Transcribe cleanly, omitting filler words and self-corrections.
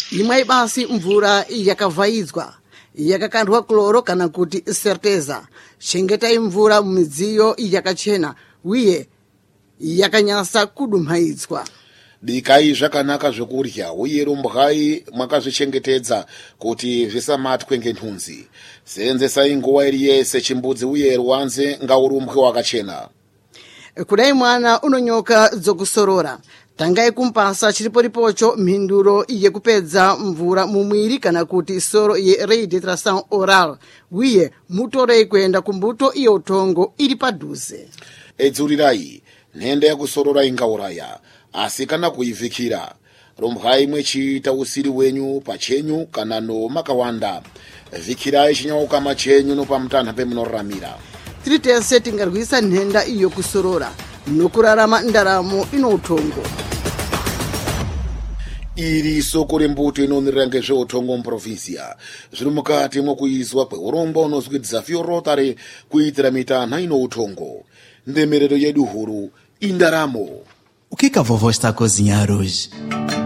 imwe basi mvura yakavhaidzwa yakakandwa kloro kana kuti certeza. Chengetai mvura mumidziyo yakachena uye yakanyasa kudumhaidzwa. Bikai zvakanaka zvekurya uye rumbwai mwakazvichengetedza kuti zvisamatwe ngenhunzi. Seenzesai nguva iri yese chimbudzi uye rwanze ngaurumbwe wakachena. Kudai mwana unonyoka dzokusorora, tangai kumpasa chiriporipocho mhinduro yekupedza mvura mumwiri kana kuti soro ye rehydratation oral uye mutorei kuenda kumbuto iyo utongo iri padhuze. Edzurirai nhenda yakusorora ingauraya, asi kana kuivhikira rumbwai mwechiita usiri wenyu pachenyu kana nomakawanda. Vhikirai chinyauka chenyu nopamutanha pemunoramira. Tiri tese tingarwisa nhenda iyo kusorora nokurarama ndaramo ino utongo. Iri soko rembuto inoonera ngezveutongo muprovinsia zviri mukati mwokuizwa kweurongwa unozwidza Rotary kuitira mitanha ino utongo. Ndemerero yedu huru indaramo. O que a vovó está a cozinhar hoje?